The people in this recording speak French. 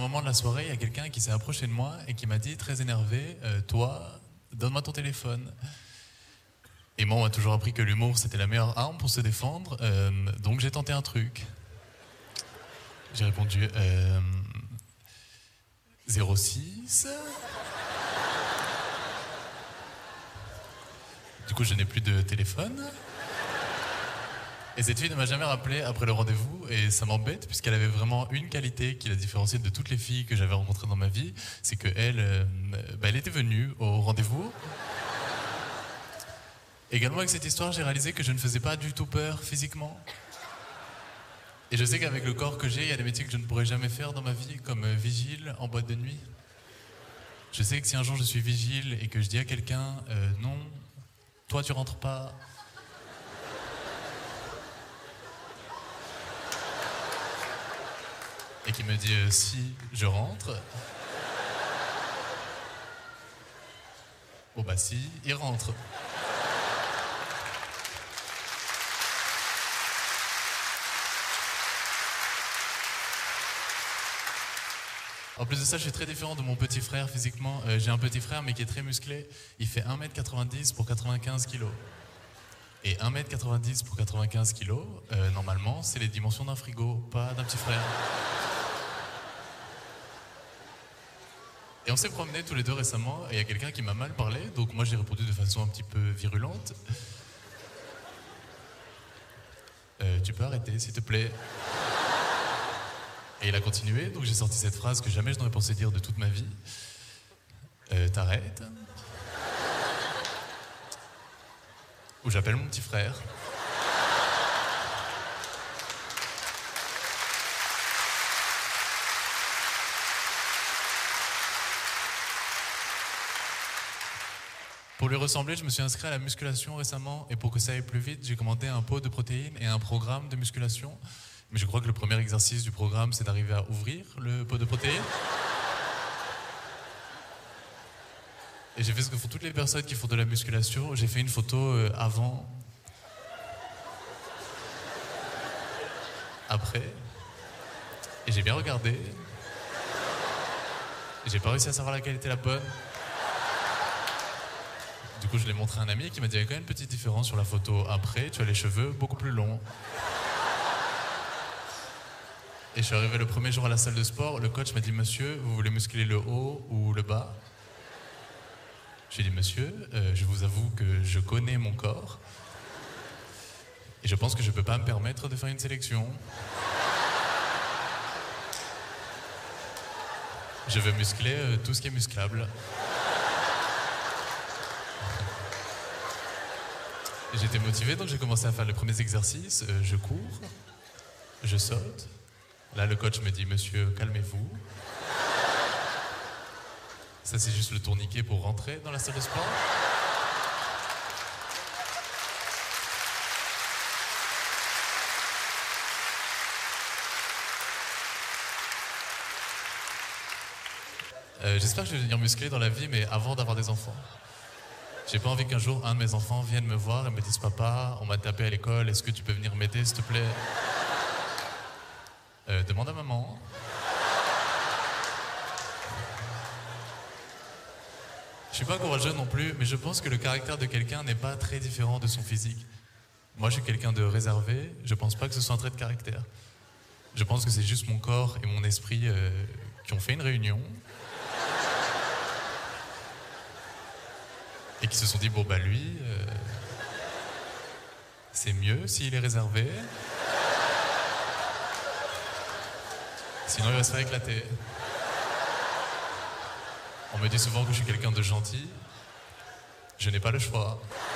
moment de la soirée, il y a quelqu'un qui s'est approché de moi et qui m'a dit, très énervé, toi, donne-moi ton téléphone. Et moi, on m'a toujours appris que l'humour, c'était la meilleure arme pour se défendre, donc j'ai tenté un truc. J'ai répondu 06. Du coup, je n'ai plus de téléphone. Et cette fille ne m'a jamais rappelé après le rendez-vous et ça m'embête puisqu'elle avait vraiment une qualité qui la différenciait de toutes les filles que j'avais rencontrées dans ma vie, c'est qu'elle elle était venue au rendez-vous. Également avec cette histoire, j'ai réalisé que je ne faisais pas du tout peur physiquement. Et je sais qu'avec le corps que j'ai, il y a des métiers que je ne pourrais jamais faire dans ma vie, comme vigile en boîte de nuit. Je sais que si un jour je suis vigile et que je dis à quelqu'un non, toi tu rentres pas. Et qui me dit si je rentre. Bon bah si, il rentre. En plus de ça, je suis très différent de mon petit frère physiquement. J'ai un petit frère mais qui est très musclé. Il fait 1m90 pour 95 kg. Et 1m90 pour 95 kg, normalement, c'est les dimensions d'un frigo, pas d'un petit frère. Et on s'est promenés tous les deux récemment et il y a quelqu'un qui m'a mal parlé, donc moi j'ai répondu de façon un petit peu virulente. Tu peux arrêter, s'il te plaît. Et il a continué, donc j'ai sorti cette phrase que jamais je n'aurais pensé dire de toute ma vie. T'arrêtes. Ou j'appelle mon petit frère. Pour lui ressembler, je me suis inscrit à la musculation récemment et pour que ça aille plus vite, j'ai commandé un pot de protéines et un programme de musculation. Mais je crois que le premier exercice du programme, c'est d'arriver à ouvrir le pot de protéines. Et j'ai fait ce que font toutes les personnes qui font de la musculation. J'ai fait une photo avant, après, et j'ai bien regardé. Et j'ai pas réussi à savoir laquelle était la bonne. Du coup, je l'ai montré à un ami qui m'a dit il y a quand même une petite différence sur la photo après, tu as les cheveux beaucoup plus longs. Et je suis arrivé le premier jour à la salle de sport, le coach m'a dit monsieur, vous voulez muscler le haut ou le bas? J'ai dit monsieur, je vous avoue que je connais mon corps et je pense que je peux pas me permettre de faire une sélection. Je veux muscler tout ce qui est musclable. J'étais motivé, donc j'ai commencé à faire les premiers exercices. Je cours, je saute. Là, le coach me dit, monsieur, calmez-vous. Ça, c'est juste le tourniquet pour rentrer dans la salle de sport. J'espère que je vais devenir musclé dans la vie, mais avant d'avoir des enfants. J'ai pas envie qu'un jour, un de mes enfants vienne me voir et me dise « Papa, on m'a tapé à l'école, est-ce que tu peux venir m'aider, s'il te plaît ?» Demande à maman. Je suis pas courageux non plus, mais je pense que le caractère de quelqu'un n'est pas très différent de son physique. Moi, je suis quelqu'un de réservé, je pense pas que ce soit un trait de caractère. Je pense que c'est juste mon corps et mon esprit qui ont fait une réunion. Et qui se sont dit, bon bah lui, c'est mieux s'il est réservé. Sinon il va se faire éclater. On me dit souvent que je suis quelqu'un de gentil. Je n'ai pas le choix.